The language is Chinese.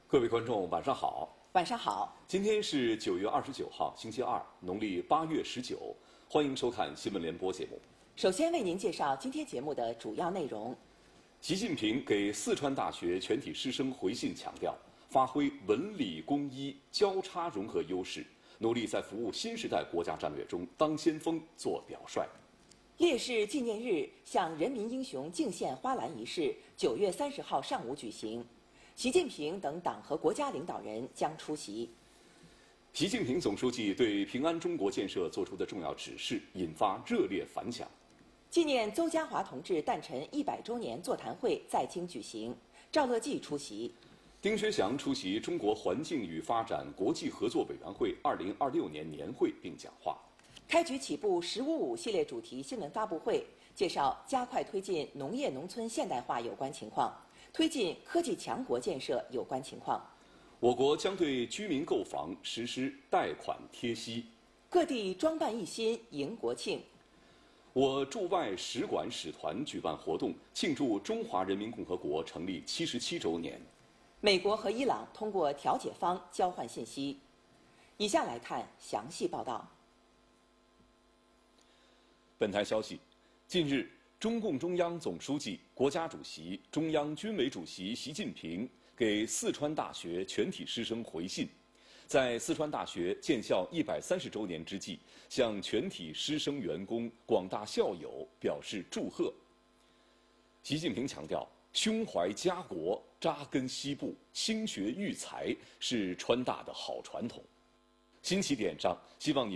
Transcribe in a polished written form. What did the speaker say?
各位观众，晚上好。 晚上好。 今天是9月29号，星期二，农历8月19。欢迎收看新闻联播节目。 首先为您介绍今天节目的主要内容。 习近平给四川大学全体师生回信强调，发挥文理工医交叉融合优势，努力在服务新时代国家战略中当先锋、做表率。 烈士纪念日向人民英雄敬献花篮仪式9月30号上午举行，习近平等党和国家领导人将出席。 习近平总书记对平安中国建设作出的重要指示引发热烈反响。 纪念邹家华同志诞辰100周年座谈会在京举行，赵乐际出席。 丁薛祥出席中国环境与发展国际合作委员会2026年年会并讲话。 开局起步“1055”系列主题新闻发布会，介绍加快推进农业农村现代化有关情况，推进科技强国建设有关情况。 我国将对居民购房实施贷款贴息。 各地装扮一新迎国庆。 我驻外使馆使团举办活动，庆祝中华人民共和国成立77周年。 美国和伊朗通过调解方交换信息。以下来看详细报道。 本台消息，近日，中共中央总书记、国家主席、中央军委主席习近平给四川大学全体师生回信，在四川大学建校130周年之际，向全体师生员工、广大校友表示祝贺。习近平强调，胸怀家国、扎根西部、兴学育才是川大的好传统。新起点上，希望你